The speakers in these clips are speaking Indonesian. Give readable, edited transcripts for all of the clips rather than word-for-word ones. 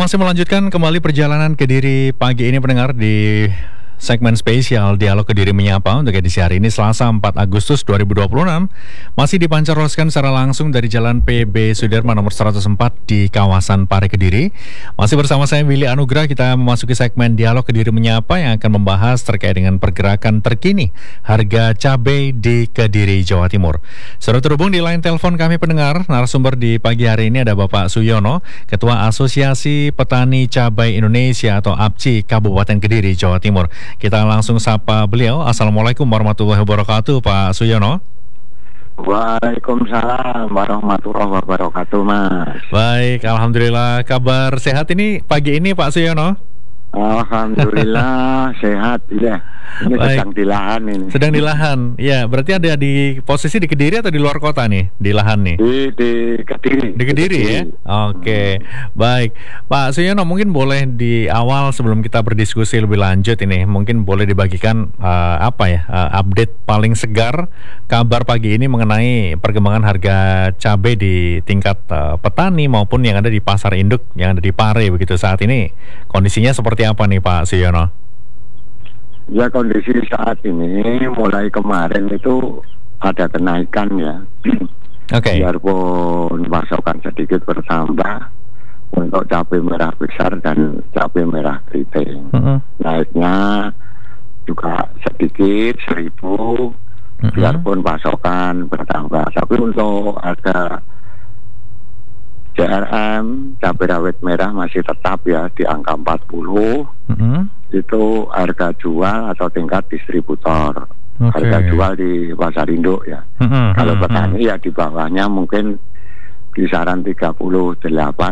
masih melanjutkan kembali perjalanan Kediri pagi ini pendengar di segmen spesial Dialog Kediri Menyapa untuk edisi hari ini Selasa 4 Agustus 2026 masih dipancaroskan secara langsung dari Jalan PB Sudirman nomor 104 di kawasan Pare Kediri. Masih bersama saya Willy Anugrah, kita memasuki segmen Dialog Kediri Menyapa yang akan membahas terkait dengan pergerakan terkini harga cabai di Kediri, Jawa Timur. Sudah terhubung di line telepon kami pendengar, narasumber di pagi hari ini ada Bapak Suyono, Ketua Asosiasi Petani Cabai Indonesia atau APCI Kabupaten Kediri, Jawa Timur. Kita langsung sapa beliau. Assalamualaikum warahmatullahi wabarakatuh, Pak Suyono. Waalaikumsalam warahmatullahi wabarakatuh, Mas. Baik, alhamdulillah. Kabar sehat ini pagi ini, Pak Suyono? Alhamdulillah sehat ya. Ini baik. sedang di lahan ini. Sedang di lahan. Ya, berarti ada di posisi di Kediri atau di luar kota nih? Di lahan nih. Di Kediri. Di Kediri ya. Oke. Baik. Pak Suyono, mungkin boleh di awal sebelum kita berdiskusi lebih lanjut ini, mungkin boleh dibagikan update paling segar kabar pagi ini mengenai perkembangan harga cabai di tingkat petani maupun yang ada di pasar induk yang ada di Pare begitu saat ini. Kondisinya seperti apa nih Pak Suyono? Ya, kondisi saat ini mulai kemarin itu ada kenaikan ya. Oke. Biarpun pasokan sedikit bertambah untuk cabai merah besar dan cabai merah keriting. Naiknya juga sedikit 1.000 biarpun pasokan bertambah. Tapi untuk harga CRM cabai rawit merah masih tetap ya di angka 40. Itu harga jual atau tingkat distributor. Harga jual di pasar induk ya. Kalau petani ya di bawahnya mungkin kisaran 38.500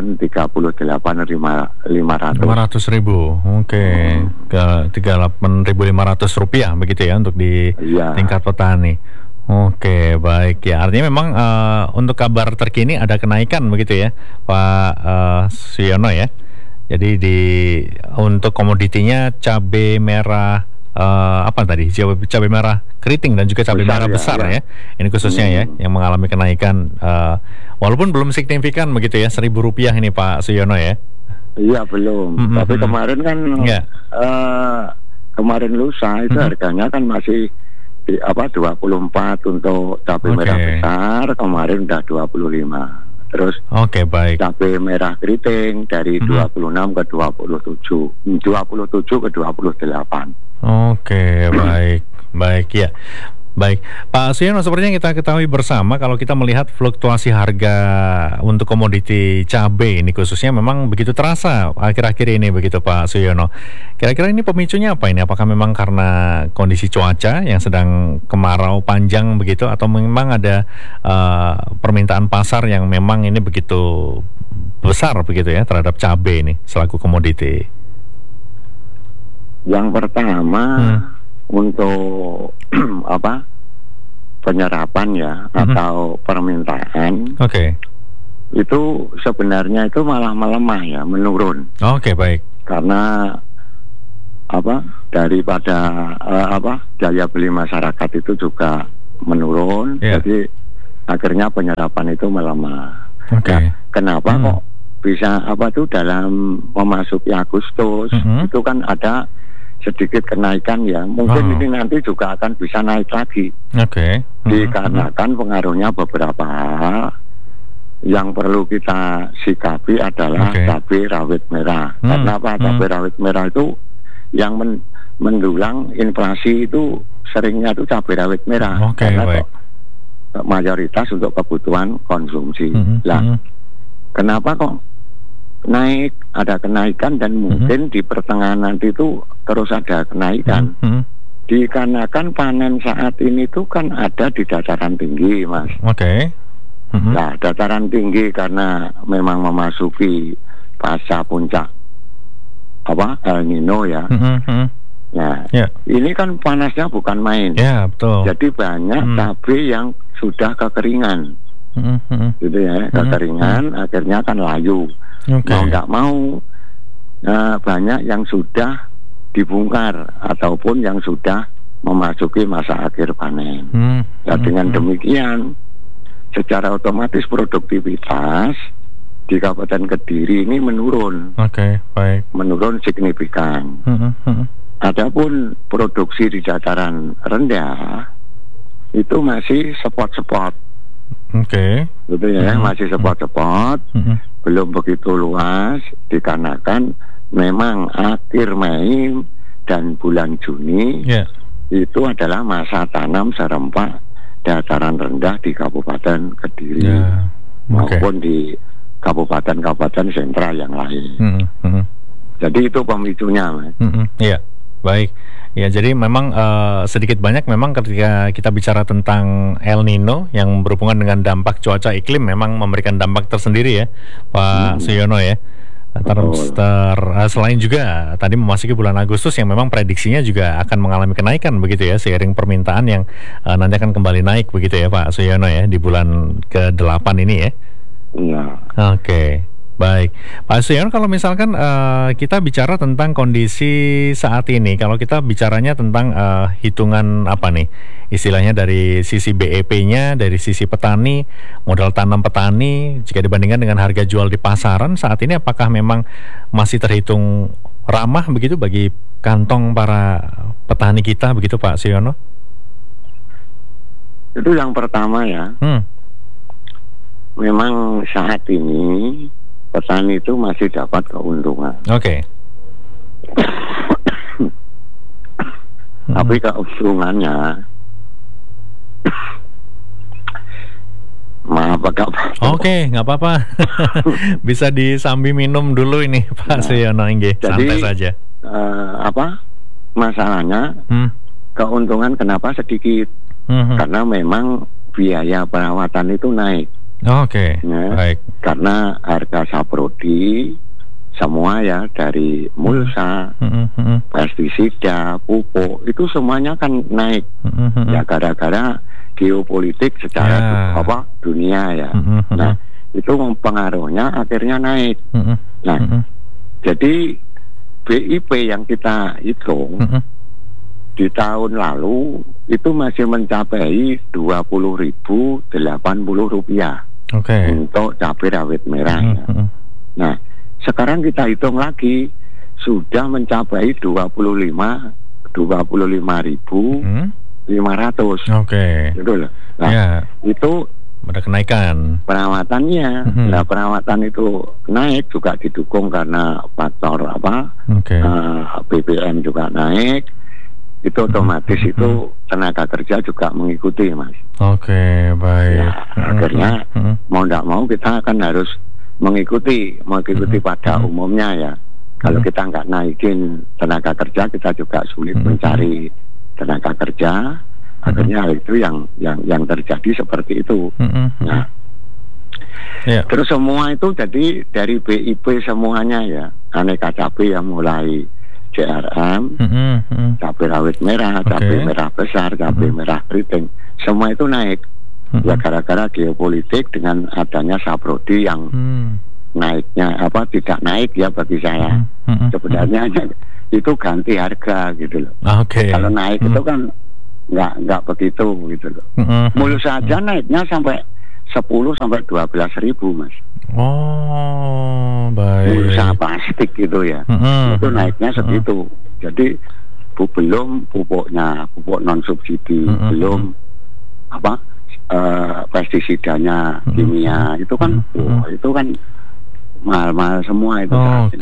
ribu. Oke. Ke 38.500 rupiah begitu ya untuk di tingkat petani. Oke, baik ya. Artinya memang untuk kabar terkini ada kenaikan begitu ya, Pak Suyono ya. Jadi untuk komoditinya cabai merah cabai merah keriting dan juga cabai merah besar ya. Ini khususnya ya yang mengalami kenaikan walaupun belum signifikan begitu ya, Rp1.000 ini Pak Suyono ya. Iya, belum. Tapi kemarin kan kemarin lusa itu harganya kan masih di 24 untuk cabai merah besar, kemarin udah 25. Terus baik. Cabai merah keriting dari 26 ke 27 ke 28. Baik ya. Baik, Pak Suyono, sepertinya kita ketahui bersama kalau kita melihat fluktuasi harga untuk komoditi cabai ini khususnya memang begitu terasa akhir-akhir ini begitu Pak Suyono. Kira-kira ini pemicunya apa ini? Apakah memang karena kondisi cuaca yang sedang kemarau panjang begitu atau memang ada permintaan pasar yang memang ini begitu besar begitu ya terhadap cabai ini selaku komoditi? Yang pertama untuk penyerapan ya atau permintaan itu sebenarnya itu malah melemah ya, menurun. Baik. Karena daripada daya beli masyarakat itu juga menurun, jadi akhirnya penyerapan itu melemah. Nah, kenapa kok bisa dalam memasuki Agustus itu kan ada sedikit kenaikan ya, mungkin ini nanti juga akan bisa naik lagi. Dikarenakan pengaruhnya beberapa hal. Yang perlu kita sikapi adalah cabai rawit merah. Karena cabai rawit merah itu yang mendulang inflasi itu seringnya itu cabai rawit merah. Karena mayoritas untuk kebutuhan konsumsi. Kenapa kok naik, ada kenaikan dan mungkin di pertengahan nanti itu terus ada kenaikan. Dikarenakan panen saat ini tuh kan ada di dataran tinggi, Mas. Nah, dataran tinggi karena memang memasuki pasca puncak El Nino ya. Nah, ini kan panasnya bukan main. Betul. Jadi banyak cabai yang sudah kekeringan. Gitu ya, kekeringan akhirnya kan layu. Mau nggak mau banyak yang sudah dibongkar ataupun yang sudah memasuki masa akhir panen. Nah, dengan demikian secara otomatis produktivitas di Kabupaten Kediri ini menurun. Oke, baik. Menurun signifikan. Adapun produksi di dataran rendah itu masih spot-spot. Oke. Gitu ya, masih spot-spot. Belum begitu luas dikarenakan memang akhir Mei dan bulan Juni itu adalah masa tanam serempak dataran rendah di Kabupaten Kediri maupun di kabupaten-kabupaten sentra yang lain. Jadi itu pemicunya, Mas. Iya, baik. Ya, jadi memang sedikit banyak memang ketika kita bicara tentang El Nino yang berhubungan dengan dampak cuaca iklim memang memberikan dampak tersendiri ya, Pak Suyono ya. Selain juga tadi memasuki bulan Agustus yang memang prediksinya juga akan mengalami kenaikan begitu ya, seiring permintaan yang nanti akan kembali naik begitu ya Pak Suyono ya di bulan ke-8 ini ya. Iya. Oke. Baik, Pak Suyono, kalau misalkan kita bicara tentang kondisi saat ini, kalau kita bicaranya tentang hitungan apa nih, istilahnya dari sisi BEP-nya, dari sisi petani, modal tanam petani, jika dibandingkan dengan harga jual di pasaran saat ini, apakah memang masih terhitung ramah begitu bagi kantong para petani kita begitu Pak Suyono? Itu yang pertama ya. Memang saat ini petani itu masih dapat keuntungan. Oke. Tapi keuntungannya, maaf Pak. Oke, nggak apa-apa. Bisa disambi minum dulu ini Pak Suyono, santai saja. Masalahnya keuntungan kenapa sedikit? Karena memang biaya perawatan itu naik. Oke, baik. Karena harga saprodi semua ya, dari mulsa, pestisida, pupuk itu semuanya kan naik. Ya gara-gara geopolitik secara dunia ya. Nah, itu pengaruhnya akhirnya naik. Nah, jadi BIP yang kita hitung di tahun lalu itu masih mencapai Rp20.080 untuk cabai rawit merah ya. Nah, sekarang kita hitung lagi sudah mencapai 25.500. Gitu loh. Nah, itu ada kenaikan perawatannya. Nah, perawatan itu naik juga didukung karena faktor BBM juga naik. Itu otomatis itu tenaga kerja juga mengikuti, Mas. Oke, baik. Nah, akhirnya mau tidak mau kita akan harus mengikuti pada umumnya ya. Kalau kita nggak naikin tenaga kerja, kita juga sulit mencari tenaga kerja. Akhirnya hal itu yang terjadi seperti itu. Nah, terus semua itu jadi dari BIP semuanya ya, aneka cabai yang mulai CRM, cabai rawit merah, cabai merah besar, cabai merah keriting, semua itu naik. Ya gara-gara geopolitik dengan adanya saprodi yang naiknya tidak naik ya bagi saya. Sebenarnya itu ganti harga gitu loh. Kalau naik itu kan nggak begitu gitu loh. Mulsa saja naiknya sampai 10 sampai 12 ribu, Mas. Oh, baik. Mulsa plastik gitu ya. Itu naiknya segitu. Jadi belum pupuknya, pupuk non subsidi, belum pestisidanya, kimia, itu kan itu kan mahal-mahal semua itu.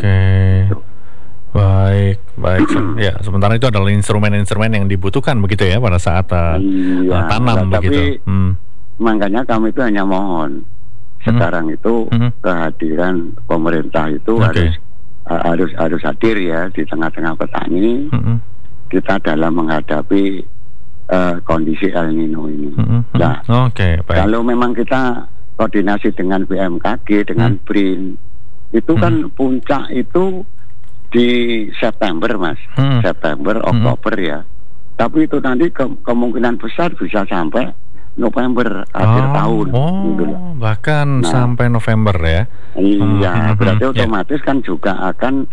Baik. Ya, sementara itu adalah instrumen-instrumen yang dibutuhkan begitu ya pada saat tanam begitu. Makanya kami itu hanya mohon sekarang itu kehadiran pemerintah itu harus hadir ya di tengah-tengah petani kita dalam menghadapi kondisi El Nino ini. Nah, kalau memang kita koordinasi dengan BMKG, dengan BRIN, itu kan puncak itu di September, Mas. September, Oktober ya. Tapi itu nanti kemungkinan besar bisa sampai November akhir tahun. Gitu. Bahkan sampai November ya. Iya, berarti otomatis kan juga akan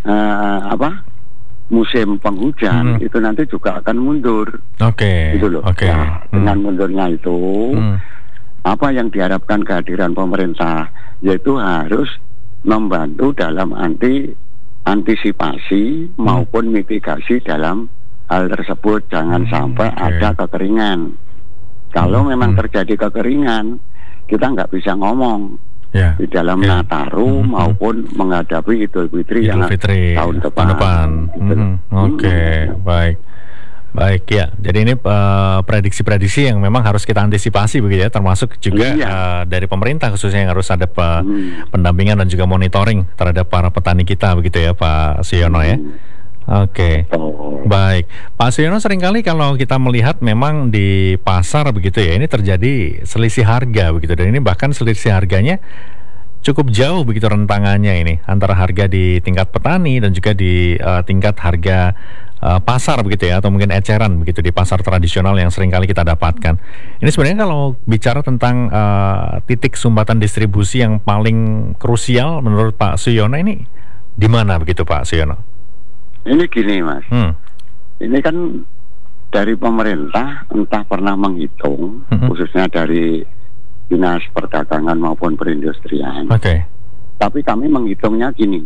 musim penghujan itu nanti juga akan mundur. Gitu loh. Nah, dengan mundurnya itu apa yang diharapkan kehadiran pemerintah yaitu harus membantu dalam antisipasi maupun mitigasi dalam hal tersebut. Jangan sampai ada kekeringan. Kalau memang terjadi kekeringan, kita nggak bisa ngomong di dalam Nataru maupun menghadapi Idul Fitri yang tahun depan. Oke, baik ya. Jadi ini prediksi-prediksi yang memang harus kita antisipasi begitu ya, termasuk juga dari pemerintah khususnya yang harus ada pendampingan dan juga monitoring terhadap para petani kita begitu ya Pak Suyono ya. Oke. Baik, Pak Suyono, seringkali kalau kita melihat memang di pasar begitu ya, ini terjadi selisih harga begitu, dan ini bahkan selisih harganya cukup jauh begitu rentangannya ini antara harga di tingkat petani dan juga di tingkat harga pasar begitu ya, atau mungkin eceran begitu di pasar tradisional yang seringkali kita dapatkan. Ini sebenarnya kalau bicara tentang titik sumbatan distribusi yang paling krusial menurut Pak Suyono ini di mana begitu Pak Suyono? Ini gini Mas, ini kan dari pemerintah entah pernah menghitung, khususnya dari Dinas Perdagangan maupun Perindustrian. Tapi kami menghitungnya gini,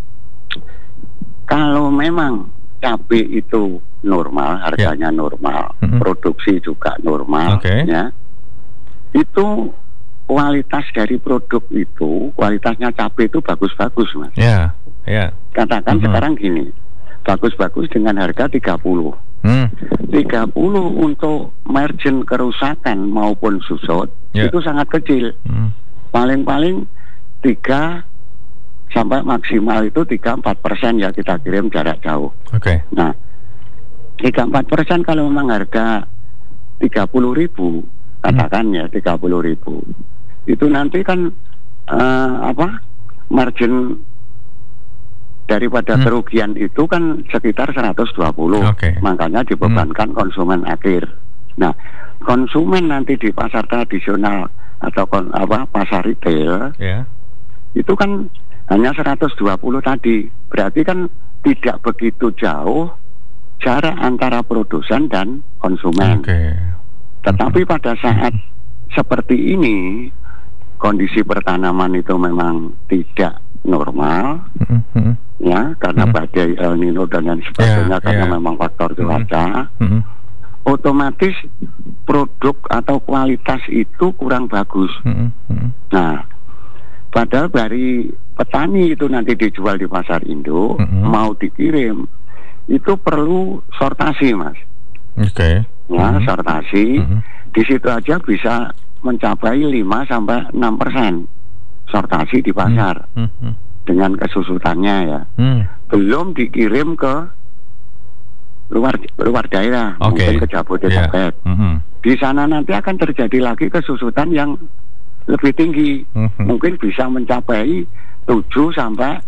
kalau memang cabai itu normal, harganya normal, produksi juga normal, ya, itu kualitas dari produk itu, kualitasnya cabai itu bagus-bagus Mas. Katakan sekarang gini, bagus-bagus dengan harga 30. 30 untuk margin kerusakan maupun susut itu sangat kecil. Paling-paling 3 sampai maksimal itu 3-4% ya kita kirim jarak jauh. Nah, 3-4% kalau memang harga 30.000, katakan ya 30.000, itu nanti kan margin daripada kerugian itu kan sekitar 120. Makanya dibebankan konsumen akhir. Nah, konsumen nanti di pasar tradisional atau pasar retail itu kan hanya 120 tadi. Berarti kan tidak begitu jauh jarak antara produsen dan konsumen. Tetapi pada saat seperti ini, kondisi pertanaman itu memang tidak normal, ya, karena badai El Nino dan lain sebagainya, karena memang faktor cuaca, otomatis produk atau kualitas itu kurang bagus. Nah, padahal dari petani itu nanti dijual di pasar Indo, mau dikirim, itu perlu sortasi Mas. Ya, sortasi, di situ aja bisa mencapai 5-6% sortasi di pasar dengan kesusutannya ya. Belum dikirim ke luar daerah, mungkin ke Jabodetabek. Di sana nanti akan terjadi lagi kesusutan yang lebih tinggi, mungkin bisa mencapai 7-8%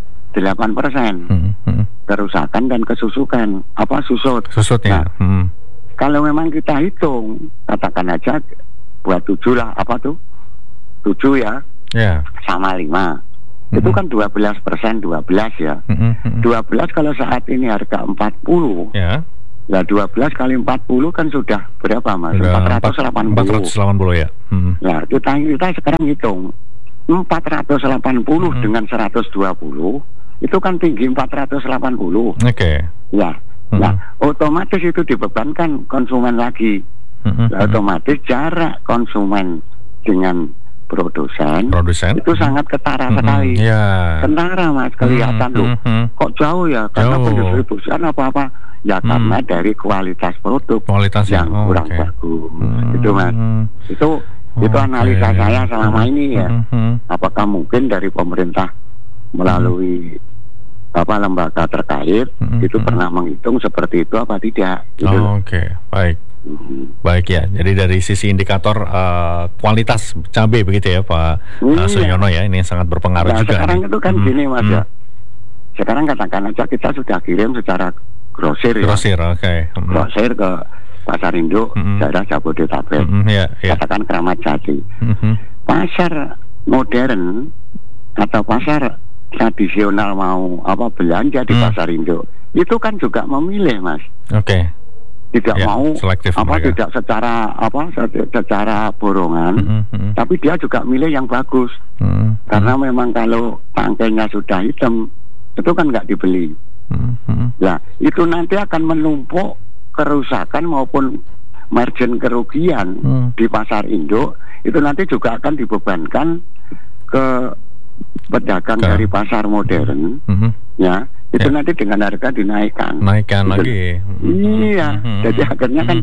kerusakan dan kesusukan susut. Nah, kalau memang kita hitung, katakan aja buat 7 lah, 7 ya, sama 5, itu kan 12%, 12 ya. 12 kalau saat ini harga 40, lah 12 kali 40 kan sudah berapa Mas? 480 ya. Nah, kita sekarang hitung 480 dengan 120, itu kan tinggi 480. Ya. Nah, otomatis itu dibebankan konsumen lagi. Otomatis jarak konsumen dengan produsen itu sangat ketara sekali. Ketara Mas, kelihatan loh. Kok jauh ya? Karena pendistribusian apa-apa. Ya karena dari kualitas produk yang kurang bagus. Itu Mas. Itu analisa saya selama ini ya. Apakah mungkin dari pemerintah melalui lembaga terkait itu pernah menghitung seperti itu apa tidak? Gitu. Baik ya. Jadi dari sisi indikator kualitas cabai begitu ya Pak Suyono ya, ini sangat berpengaruh juga. Sekarang itu kan gini Mas ya. Sekarang katakan aja kita sudah kirim secara grosir ya. Grosir ke pasar induk daerah Jabodetabek. Katakan Kramat Jati. Pasar modern atau pasar tradisional mau belanja di pasar induk itu kan juga memilih Mas. tidak mau tidak secara borongan, tapi dia juga milih yang bagus. Karena memang kalau tangkainya sudah hitam itu kan nggak dibeli. Ya, itu nanti akan menumpuk kerusakan maupun margin kerugian di pasar induk. Itu nanti juga akan dibebankan ke pedagang dari pasar modern. Ya, itu nanti dengan harga dinaikkan lagi. Iya, jadi akhirnya kan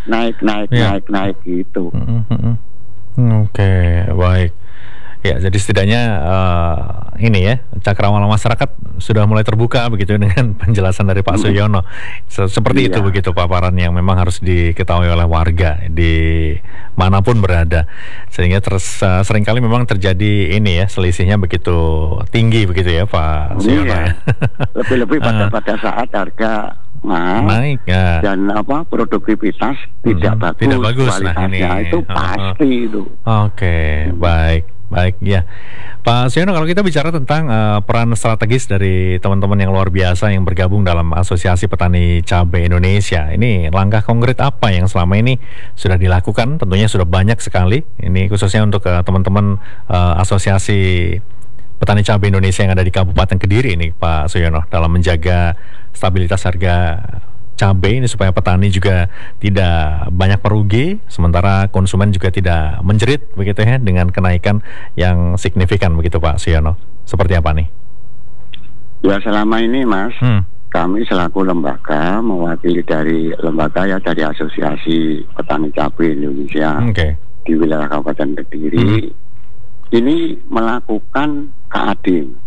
naik gitu. Oke, baik. Ya, jadi setidaknya ini ya, cakrawala masyarakat sudah mulai terbuka begitu dengan penjelasan dari Pak Suyono. Seperti itu begitu paparan yang memang harus diketahui oleh warga di manapun berada. Sehingga seringkali memang terjadi ini ya, selisihnya begitu tinggi begitu ya Pak Suyono. Ya. Lebih-lebih pada saat harga naik dan produktivitas tidak bagus kualitasnya itu pasti itu. Oke, baik ya Pak Suyono, kalau kita bicara tentang peran strategis dari teman-teman yang luar biasa yang bergabung dalam Asosiasi Petani Cabai Indonesia, ini langkah konkret apa yang selama ini sudah dilakukan? Tentunya sudah banyak sekali, ini khususnya untuk teman-teman Asosiasi Petani Cabai Indonesia yang ada di Kabupaten Kediri ini Pak Suyono, dalam menjaga stabilitas harga cabai ini supaya petani juga tidak banyak merugi, sementara konsumen juga tidak menjerit begitu ya dengan kenaikan yang signifikan begitu Pak Suyono. Seperti apa nih? Ya, selama ini Mas, kami selaku lembaga mewakili dari lembaga ya dari Asosiasi Petani Cabai Indonesia di wilayah Kabupaten Kediri ini melakukan KAD.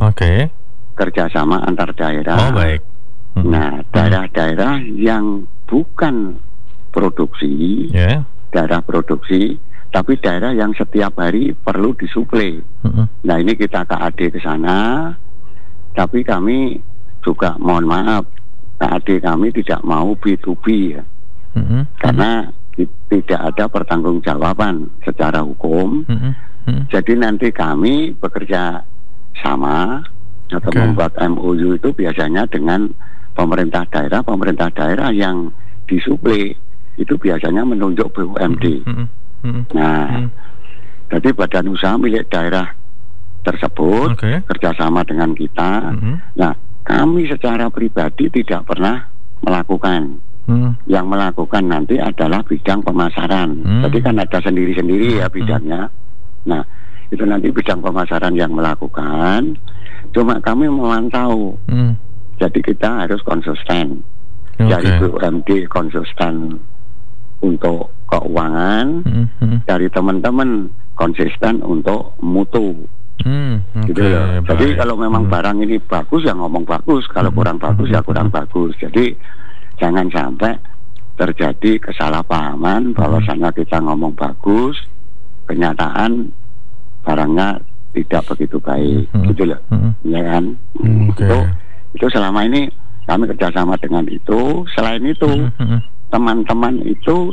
Kerjasama antar daerah. Nah, daerah-daerah yang bukan produksi, daerah produksi, tapi daerah yang setiap hari perlu disuplai. Nah, ini kita KAD ke sana, tapi kami juga mohon maaf, KAD kami tidak mau B2B ya, karena tidak ada pertanggungjawaban secara hukum. Jadi nanti kami bekerja sama atau membuat MOU itu biasanya dengan pemerintah daerah yang disuplai itu biasanya menunjuk BUMD. Nah, jadi badan usaha milik daerah tersebut kerjasama dengan kita. Nah, kami secara pribadi tidak pernah melakukan. Yang melakukan nanti adalah bidang pemasaran. Jadi kan ada sendiri-sendiri ya bidangnya. Nah, itu nanti bidang pemasaran yang melakukan. Cuma kami memantau. Jadi kita harus konsisten. Dari BUMD konsisten untuk keuangan, dari teman-teman konsisten untuk mutu. Gitu loh. Jadi kalau memang barang ini bagus ya ngomong bagus, kalau kurang bagus ya kurang bagus. Jadi jangan sampai terjadi kesalahpahaman bahwasanya kita ngomong bagus, kenyataan barangnya tidak begitu baik, gitu loh, ya kan? Itu selama ini kami kerjasama dengan itu. Selain itu, teman-teman itu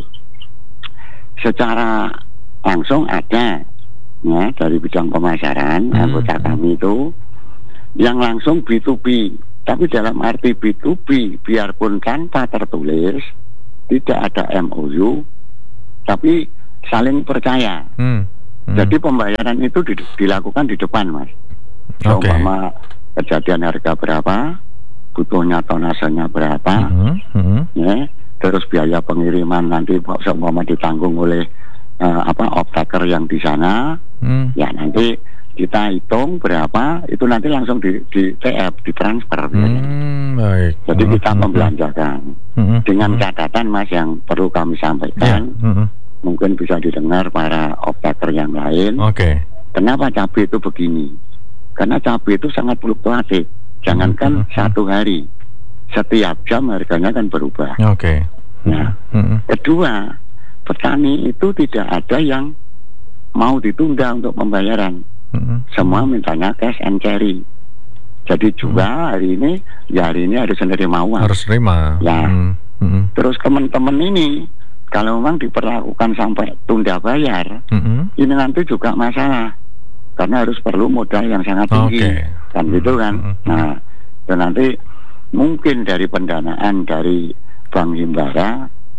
secara langsung ada ya dari bidang pemasaran anggota kami itu yang langsung B2B. Tapi dalam arti B2B, biarpun tanpa tertulis, tidak ada MOU, tapi saling percaya. Jadi pembayaran itu dilakukan di depan, Mas. Umpama kejadian harga berapa, butuhnya tonasenya berapa, ya, terus biaya pengiriman nanti seumpama ditanggung oleh off-taker yang di sana, ya nanti kita hitung berapa, itu nanti langsung di TF, ditransfer. Jadi kita membelanjakan dengan catatan, Mas, yang perlu kami sampaikan, mungkin bisa didengar para off-taker yang lain. Kenapa cabai itu begini? Karena cabai itu sangat fluktuatif. Jangankan satu hari, setiap jam harganya kan berubah. Nah, kedua, petani itu tidak ada yang mau ditunda untuk pembayaran. Semua mintanya cash and carry. Jadi jual hari ini, ya hari ini harus menerima uang. Harus terima. Ya. Terus teman-teman ini, kalau memang diperlakukan sampai tunda bayar, ini nanti juga masalah. Karena harus perlu modal yang sangat tinggi, kan gitu kan. Nah, dan nanti mungkin dari pendanaan dari Bank Himbara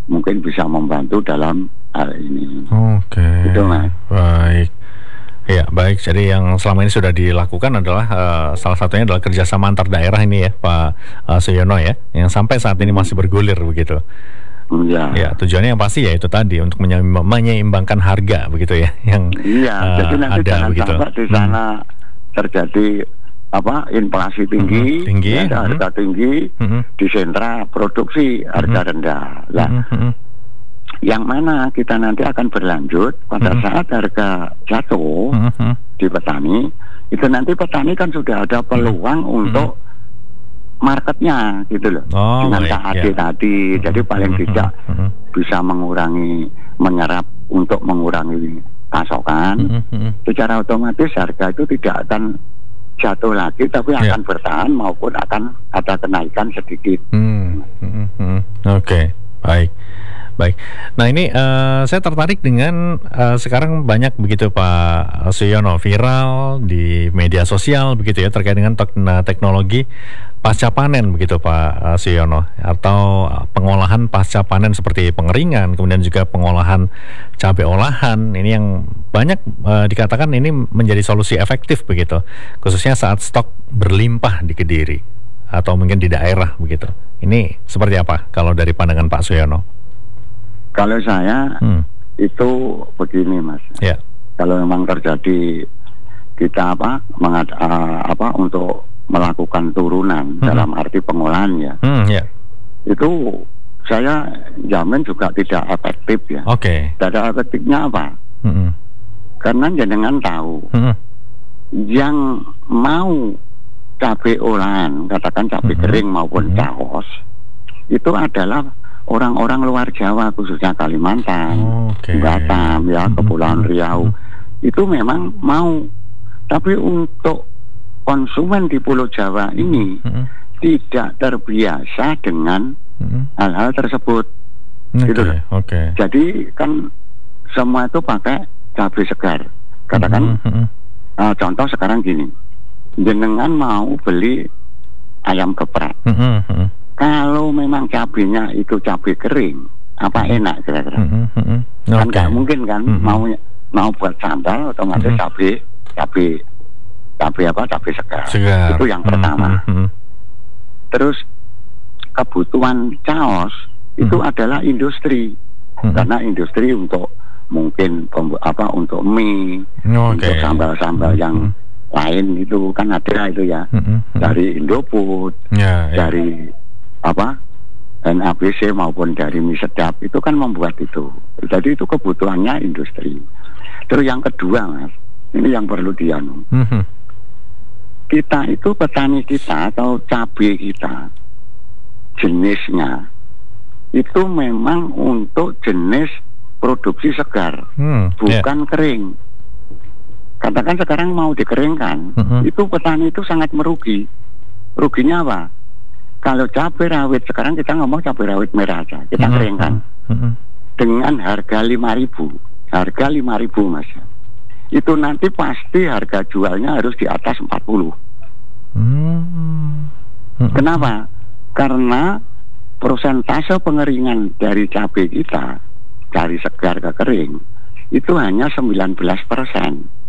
mungkin bisa membantu dalam hal ini. Oke. Itu Mas. Baik. Ya, baik. Jadi yang selama ini sudah dilakukan adalah salah satunya adalah kerjasama antar daerah ini ya, Pak Suyono ya, yang sampai saat ini masih bergulir begitu. Ya. Ya, tujuannya yang pasti ya itu tadi untuk menyeimbangkan harga begitu ya, yang jadi nanti ada jangan begitu. Sampai di sana terjadi inflasi tinggi, harga tinggi di sentra produksi harga rendah. Lah, yang mana kita nanti akan berlanjut pada saat harga jatuh di petani, itu nanti petani kan sudah ada peluang untuk marketnya gitu loh, dengan KAD tadi. Jadi paling tidak bisa menyerap untuk mengurangi pasokan. Secara otomatis harga itu tidak akan jatuh lagi, tapi akan bertahan maupun akan ada kenaikan sedikit. Oke, baik. Baik, nah ini saya tertarik dengan sekarang banyak begitu Pak Suyono viral di media sosial begitu ya terkait dengan teknologi pasca panen begitu Pak Suyono, atau pengolahan pasca panen seperti pengeringan, kemudian juga pengolahan cabai olahan. Ini yang banyak dikatakan ini menjadi solusi efektif begitu, khususnya saat stok berlimpah di Kediri atau mungkin di daerah begitu. Ini seperti apa kalau dari pandangan Pak Suyono? Kalau saya itu begini Mas. Ya. Kalau memang terjadi kita untuk melakukan turunan dalam arti pengolahan ya. Itu saya jamin juga tidak efektif ya. Tidak ada efektifnya apa? Karena jenengan tahu yang mau cabai olahan, katakan cabai kering maupun caos, itu adalah orang-orang luar Jawa, khususnya Kalimantan, Batam, ya, Kepulauan Riau, itu memang mau. Tapi untuk konsumen di Pulau Jawa ini tidak terbiasa dengan hal-hal tersebut. Gitu. Jadi kan semua itu pakai cabai segar. Katakan, contoh sekarang gini, jenengan mau beli ayam geprek. Kalau memang cabenya itu cabai kering, apa enak kira-kira? Kan nggak mungkin kan mau buat sambal otomatis cabai segar. Itu yang pertama. Terus kebutuhan caos itu adalah industri, karena industri untuk mungkin untuk mie, untuk sambal-sambal yang lain itu kan ada itu ya, dari Indofood, dari NABC maupun dari mie sedap itu kan membuat itu. Jadi itu kebutuhannya industri. Terus yang kedua Mas, ini yang perlu dianu. Kita itu petani kita atau cabai kita jenisnya itu memang untuk jenis produksi segar, bukan kering. Katakan sekarang mau dikeringkan, itu petani itu sangat merugi. Ruginya apa? Kalau cabai rawit, sekarang kita ngomong cabai rawit merah aja, kita keringkan dengan harga 5.000, harga 5.000 Mas. Itu nanti pasti harga jualnya harus di atas 40. Kenapa? Karena persentase pengeringan dari cabai kita dari segar ke kering itu hanya 19%.